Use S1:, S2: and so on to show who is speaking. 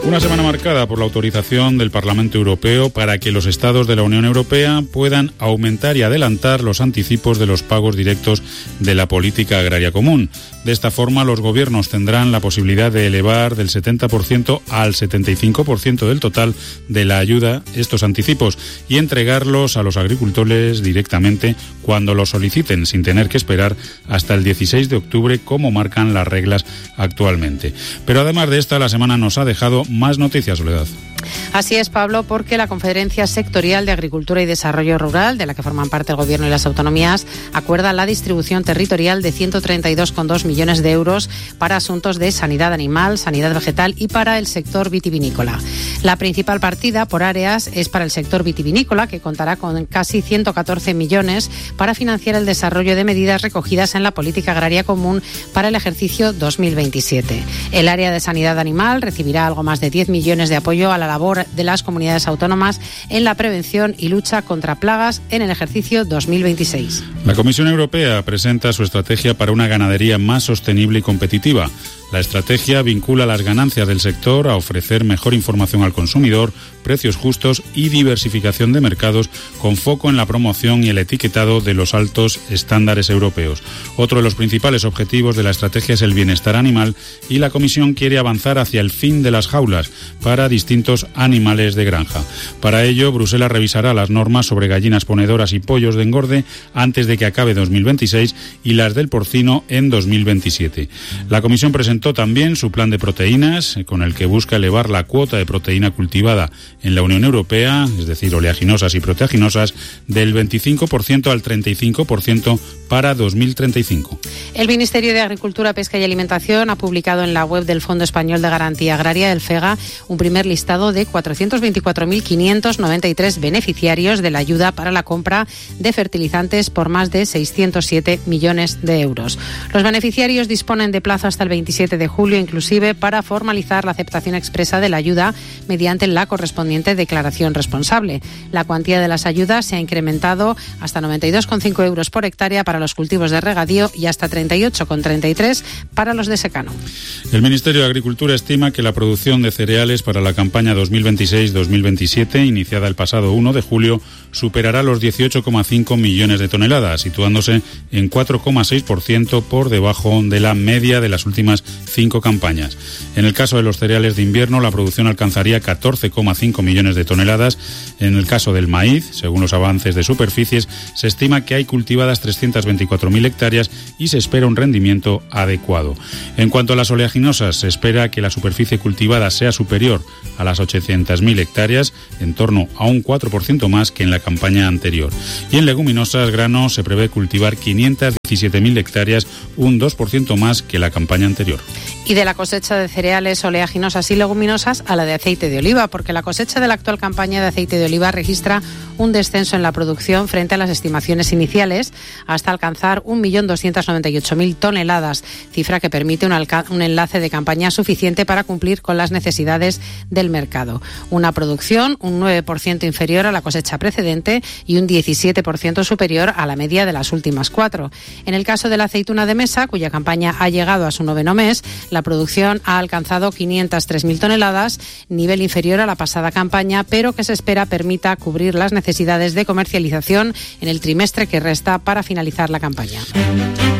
S1: Una semana marcada por la autorización del Parlamento Europeo para que los Estados de la Unión Europea puedan aumentar y adelantar los anticipos de los pagos directos de la política agraria común. De esta forma, los gobiernos tendrán la posibilidad de elevar del 70% al 75% del total de la ayuda estos anticipos y entregarlos a los agricultores directamente cuando los soliciten, sin tener que esperar hasta el 16 de octubre, como marcan las reglas actualmente. Pero además de esta, la semana nos ha dejado más noticias, Soledad.
S2: Así es, Pablo, porque la Conferencia Sectorial de Agricultura y Desarrollo Rural, de la que forman parte el Gobierno y las autonomías, acuerda la distribución territorial de 132,2 millones de euros para asuntos de sanidad animal, sanidad vegetal y para el sector vitivinícola. La principal partida por áreas es para el sector vitivinícola, que contará con casi 114 millones para financiar el desarrollo de medidas recogidas en la Política Agraria Común para el ejercicio 2027. El área de sanidad animal recibirá algo más de 10 millones de apoyo a la labor de las comunidades autónomas en la prevención y lucha contra plagas en el ejercicio 2026.
S1: La Comisión Europea presenta su estrategia para una ganadería más sostenible y competitiva. La estrategia vincula las ganancias del sector a ofrecer mejor información al consumidor, precios justos y diversificación de mercados con foco en la promoción y el etiquetado de los altos estándares europeos. Otro de los principales objetivos de la estrategia es el bienestar animal y la Comisión quiere avanzar hacia el fin de las jaulas para distintos animales de granja. Para ello, Bruselas revisará las normas sobre gallinas ponedoras y pollos de engorde antes de que acabe 2026 y las del porcino en 2027. La Comisión presentó también su plan de proteínas, con el que busca elevar la cuota de proteína cultivada en la Unión Europea, es decir, oleaginosas y proteaginosas, del 25% al 35% para 2035.
S2: El Ministerio de Agricultura, Pesca y Alimentación ha publicado en la web del Fondo Español de Garantía Agraria, el FEGA, un primer listado de 424.593 beneficiarios de la ayuda para la compra de fertilizantes por más de 607 millones de euros. Los beneficiarios disponen de plazo hasta el 27 de julio, inclusive, para formalizar la aceptación expresa de la ayuda mediante la correspondiente declaración responsable. La cuantía de las ayudas se ha incrementado hasta 92,5 euros por hectárea para los cultivos de regadío y hasta 38,33 para los de secano.
S1: El Ministerio de Agricultura estima que la producción de cereales para la campaña 2026-2027, iniciada el pasado 1 de julio, superará los 18,5 millones de toneladas, situándose en 4,6% por debajo de la media de las últimas 5 campañas. En el caso de los cereales de invierno, la producción alcanzaría 14,5 millones de toneladas. En el caso del maíz, según los avances de superficies, se estima que hay cultivadas 324.000 hectáreas y se espera un rendimiento adecuado. En cuanto a las oleaginosas, se espera que la superficie cultivada sea superior a las 800.000 hectáreas, en torno a un 4% más que en la campaña anterior. Y en leguminosas, granos, se prevé cultivar 517.000 hectáreas, un 2% más que la campaña anterior.
S2: Y de la cosecha de cereales, oleaginosas y leguminosas a la de aceite de oliva, porque la cosecha de la actual campaña de aceite de oliva registra un descenso en la producción frente a las estimaciones iniciales, hasta alcanzar 1.298.000 toneladas, cifra que permite un enlace de campaña suficiente para cumplir con las necesidades del mercado. Una producción un 9% inferior a la cosecha precedente y un 17% superior a la media de las últimas 4. En el caso de la aceituna de mesa, cuya campaña ha llegado a su 9º mes, la producción ha alcanzado 503.000 toneladas, nivel inferior a la pasada campaña, pero que se espera permita cubrir las necesidades de comercialización en el trimestre que resta para finalizar la campaña.